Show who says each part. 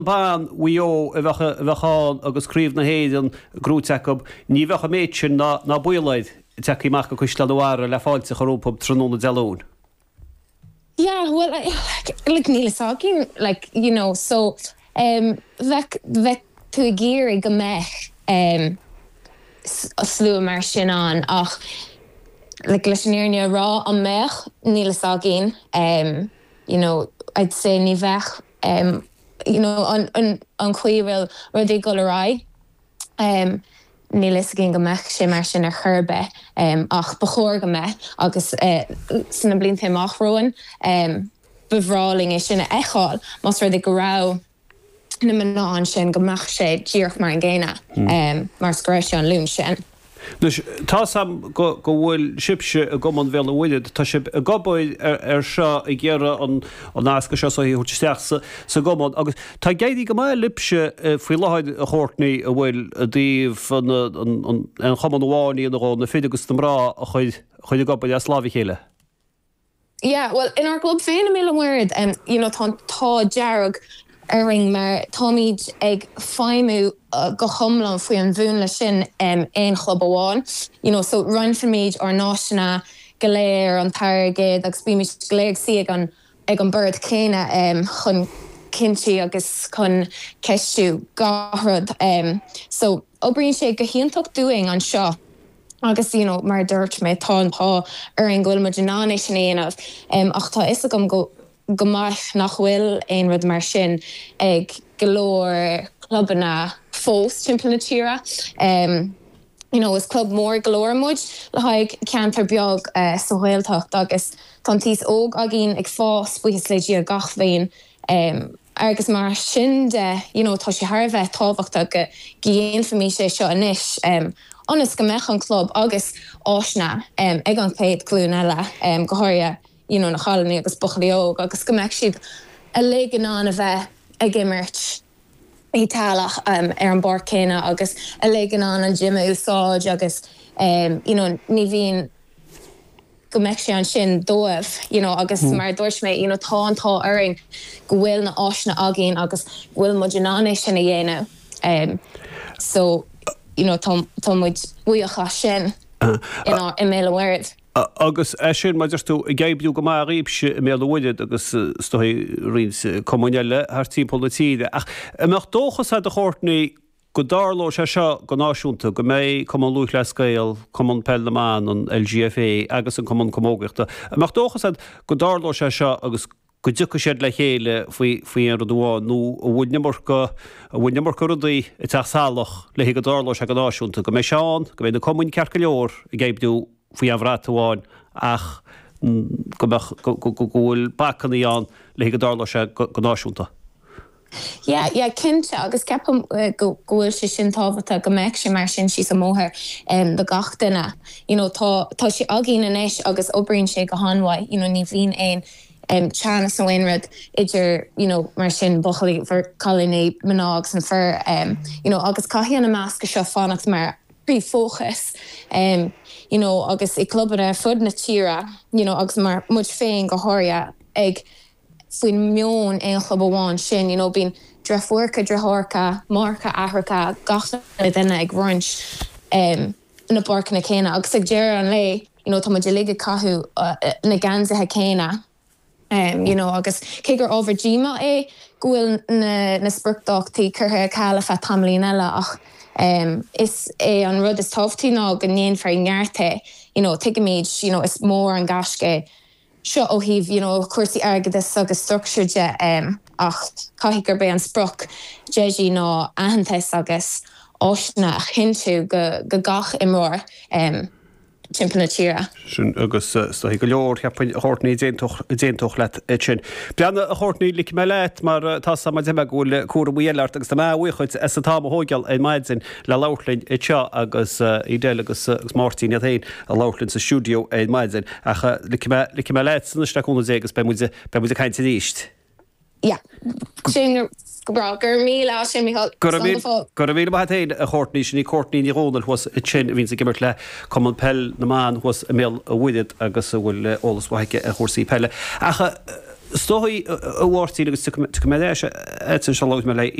Speaker 1: ban wio bhecha agus críomh na héan grúteach ní bhecha méid sin na buileid teach imach go cuiisleadhhar le fáilte chorópa tróna deún.
Speaker 2: Yeah, well, like Neil talking, like, you know, so vec to gear go mech slú mar sin an ach like leisnearnia raw an mech Neil talking, you know, I'd say ni vech you know on cuiil rudí go rai nílis gin go mech sé mar sin churbe ach bechóir go me agus sanna blin amach roin bevráling is sinna eáil mas rud go rá na man sin go meach sé díoch mar an ggéine mar scoréis an lún sin.
Speaker 1: Tá sam go bhfuil sibse a gomman bhéal bhide, Tá si a gobáid seo i ggéire an náca seo í thuteach sa gomán. agus tá géadí go mai lipse faoi leid a chóirtnaí a bhfuil a dtíobh an chaman bháinní an na féidir agus rá a chuid a gobáid a slábhí chéile.
Speaker 2: Yeah, well, in our club féin mé word you know, tá dearg ring mar Tommy ag feimú go chomlan faoi an bhún le sin ein club amháin. You know, so run for méid ar náisina goléir an targad agus bí mis goléir si ag an bird céine chun cinti agus chun ceistú garrod. So obríonn sé go hiantach doing an seo. Agus, you know, mar dúirt mé tá ar an ghfuil muidir sin éanamh ach tá is agam go maith nach bhfuil ein rud mar sin ag golóir clubbanna fós timpeall na tíre. You know, is club mór golóir muid le haig ceantar beag sa Ghaeltacht agus tá tís óg a gin ag fás buchas le dí a gachmhéin agus mar sin de, you know, tá sé tharbheith tábhachta go ghéon fa mí sé seo inis Onas go mech an club agus áisna ag an chéad clún eile go háirithe, you know, na chalaní agus buchalaíog agus go mech siad a légan an a bheith ag imirt í talach ar an bar céine agus a légan an Jim úsáid agus you know, ní bhíon go mech sé an sin dóibh, you know, agus mar dúirt mé, you know, tá antá airing go bhfuil na áisna agén agus bhfuil muidir sin a dhéanamh. So you know, Tom would buíocha sin in mé word.
Speaker 1: Agus sin mai tú gaibú go mar ríbse mé bhide agus stoi rins communile ar típolíide. Ach meach dóchas a chóirtnaí go dáló sé seo go náisiúnta go mé cum an luúch le scéal, cum an Pelleman an LGFA agus an cum an commógachta. Meach dóchas go dáló sé seo agus go dúcha séad le chéile faoi an rudháin nó a bhfuil mar rudaí i teachsálach le go dáló se go náisiúnta go mé seán go bhéh na común cearca leor i gcaibdú faoi an bhrátaháin ach go bhfuil bacannaí an le go dáló se go náisiúnta.
Speaker 2: Yeah, cinnte agus ceapam go bhfuil sé sin tábhata go meic sé mar sin sí sa móthir do gach duine. You know, tá sé agén inis agus oibríonn sé go háhaid, you know, ní bhíon aon Chana sa Wainrod idir, you know, mar sin buchalí for colony monogs and for you know, agus caihí an másca seo fannacht mar fóchas you know, agus I club fud na tíra, you know, agus mar muid féin go háirithe ag faoin mion ein club amháin sin, you know, bín drefuirca drethorca, marca ahracha, gachna duine ag brunch na barcanna céine agus ag dear an lei, you know, tá muid lige cathú na gansaithe céine. You know, agus cégur over Gma gohfuil na spruchtachtaí curtha cálafa tamlín eile ach is an rud is tábhtí ná go níon fear ngeartha, you know, tiimiid, you know, is mór an gasce seo ó híh, you know, cuasaí airgedas agus structureide ach caithí gur bé an spruch jeí ná ahantais agus áisna chinú go gach imróir timpeall na tíre.
Speaker 1: Sin agus sta go leor cheappain chóirtnaí déantoch leat sin. Beanna a chóirtnaí lic me leit mar tá sama deime gúil cuara bhuiilart agus tá bhuichuid is a táma hógeal é maidzin le láirlainn i teo agus idéil agus Martin a thain a láirlainn sa stúdio é maidzin acha lic me leit sanna straúna agus be muide caiinte díist.
Speaker 2: Yeah. Sin gur mí lá sin Michael.
Speaker 1: Gur mí ba héin a chóirtnaí sin í cóirtnaí ní rónal was sin a vín sa gimmert le cum an pell na man was a mé a bhuiid agus a bhfuil ólas bhaige a chósaí pelle. Acha Stoí a bhhairtaí agus tu me se me le